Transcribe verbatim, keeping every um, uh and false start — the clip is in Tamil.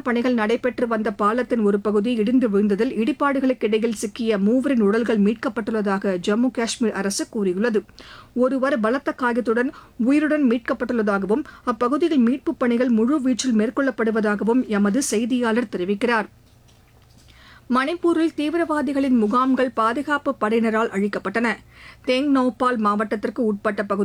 பணிகள் நடைபெற்று வந்த பாலத்தின் ஒரு பகுதி இடிந்து விழுந்ததில் இடிபாடுகளுக்கு இடையில் சிக்கிய மூவரின் உடல்கள் மீட்கப்பட்டுள்ளதாக ஜம்மு காஷ்மீர் அரசு கூறியுள்ளது. ஒருவர் பலத்த காயத்துடன் உயிருடன் மீட்கப்பட்டுள்ளதாகவும் அப்பகுதியில் மீட்புப் பணிகள் முழுவீச்சில் மேற்கொள்ளப்படுவதாகவும் எமது செய்தியாளர் தெரிவிக்கிறார். மணிப்பூரில் தீவிரவாதிகளின் முகாம்கள் பாதுகாப்புப் படையினரால் அழிக்கப்பட்டன. தெங் நௌபால் மாவட்டத்திற்கு உட்பட்ட பகுதி